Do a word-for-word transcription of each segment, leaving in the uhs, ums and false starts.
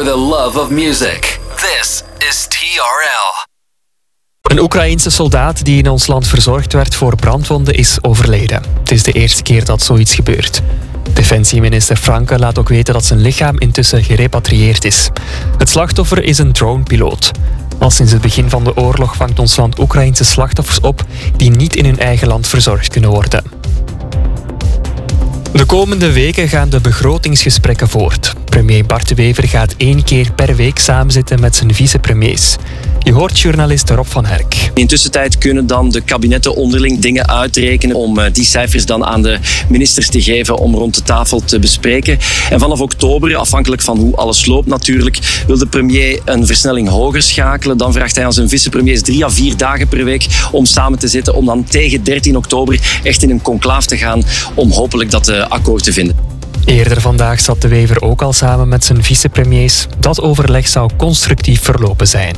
for the love of music. This is T R L. Een Oekraïense soldaat die in ons land verzorgd werd voor brandwonden is overleden. Het is de eerste keer dat zoiets gebeurt. Defensieminister Franke laat ook weten dat zijn lichaam intussen gerepatrieerd is. Het slachtoffer is een dronepiloot. Al sinds het begin van de oorlog vangt ons land Oekraïense slachtoffers op die niet in hun eigen land verzorgd kunnen worden. De komende weken gaan de begrotingsgesprekken voort. Premier Bart De Wever gaat één keer per week samenzitten met zijn vicepremiers. Je hoort journalist Rob van Herk. In tussentijd kunnen dan de kabinetten onderling dingen uitrekenen om die cijfers dan aan de ministers te geven om rond de tafel te bespreken. En vanaf oktober, afhankelijk van hoe alles loopt natuurlijk, wil de premier een versnelling hoger schakelen. Dan vraagt hij aan zijn vicepremiers drie à vier dagen per week om samen te zitten om dan tegen dertien oktober echt in een conclaaf te gaan om hopelijk dat uh, akkoord te vinden. Eerder vandaag zat De Wever ook al samen met zijn vicepremiers. Dat overleg zou constructief verlopen zijn.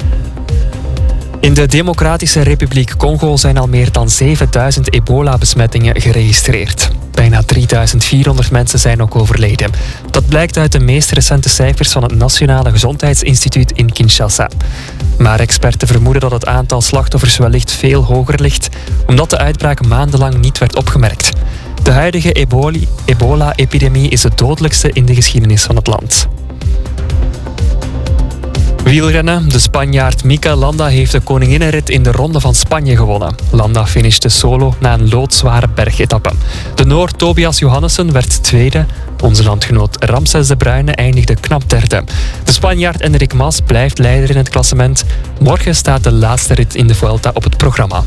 In de Democratische Republiek Congo zijn al meer dan zevenduizend ebola-besmettingen geregistreerd. Bijna drieduizend vierhonderd mensen zijn ook overleden. Dat blijkt uit de meest recente cijfers van het Nationale Gezondheidsinstituut in Kinshasa. Maar experten vermoeden dat het aantal slachtoffers wellicht veel hoger ligt, omdat de uitbraak maandenlang niet werd opgemerkt. De huidige ebola-epidemie is de dodelijkste in de geschiedenis van het land. Wielrennen. De Spanjaard Mikel Landa heeft de koninginnenrit in de Ronde van Spanje gewonnen. Landa finishte solo na een loodzware bergetappe. De Noor Tobias Johannessen werd tweede. Onze landgenoot Ramses de Bruyne eindigde knap derde. De Spanjaard Enric Mas blijft leider in het klassement. Morgen staat de laatste rit in de Vuelta op het programma.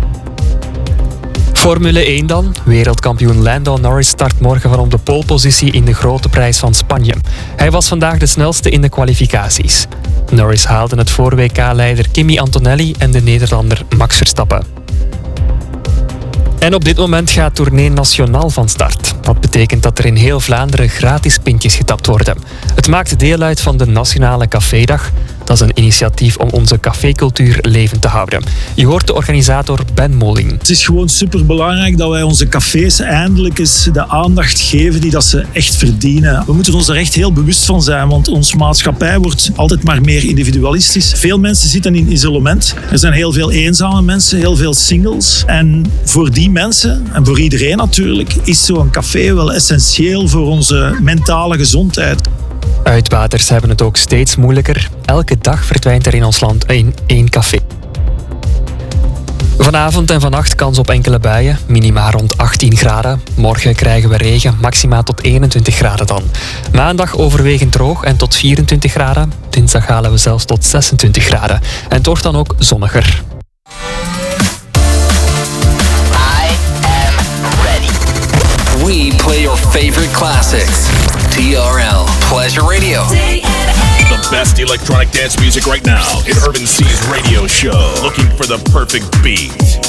Formule één dan. Wereldkampioen Lando Norris start morgen van op de polepositie in de Grote Prijs van Spanje. Hij was vandaag de snelste in de kwalificaties. Norris haalde het voor W K-leider Kimi Antonelli en de Nederlander Max Verstappen. En op dit moment gaat Tournee Nationaal van start. Dat betekent dat er in heel Vlaanderen gratis pintjes getapt worden. Het maakt deel uit van de Nationale Cafédag. Dat is een initiatief om onze cafécultuur levend te houden. Je hoort de organisator Ben Moling. Het is gewoon superbelangrijk dat wij onze cafés eindelijk eens de aandacht geven die dat ze echt verdienen. We moeten ons er echt heel bewust van zijn, want onze maatschappij wordt altijd maar meer individualistisch. Veel mensen zitten in isolement. Er zijn heel veel eenzame mensen, heel veel singles. En voor die mensen, en voor iedereen natuurlijk, is zo'n café wel essentieel voor onze mentale gezondheid. Uitbaters hebben het ook steeds moeilijker. Elke dag verdwijnt er in ons land één, één café. Vanavond en vannacht kans op enkele buien, minima rond achttien graden. Morgen krijgen we regen, maxima tot eenentwintig graden dan. Maandag overwegend droog en tot vierentwintig graden. Dinsdag halen we zelfs tot zesentwintig graden. En het wordt dan ook zonniger. I am ready. We play your favorite classics. T R L Pleasure Radio. The best electronic dance music right now in Urban C's radio show. Looking for the perfect beat.